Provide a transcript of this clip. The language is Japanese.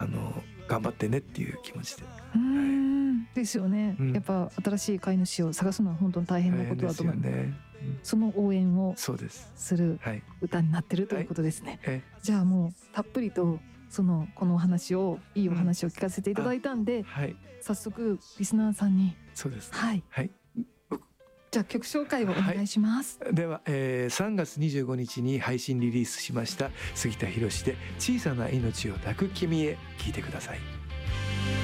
頑張ってねっていう気持ちで。 ですよね、やっぱ新しい飼い主を探すのは本当に大変なことだと思います。その応援をする歌になってるということですね。じゃあもうたっぷりとこのお話をいいお話を聞かせていただいたんで、早速リスナーさんにじゃあ曲紹介をお願いします。 では、3月25日に配信リリースしました杉田裕で小さな命を抱く君へ、聴いてください。